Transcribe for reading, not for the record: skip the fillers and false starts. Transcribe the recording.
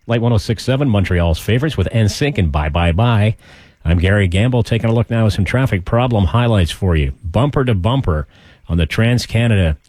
Light 106.7, Montreal's favorites with NSYNC and Bye Bye Bye. I'm Gary Gamble, taking a look now at some traffic problem highlights for you. Bumper to bumper on the Trans-Canada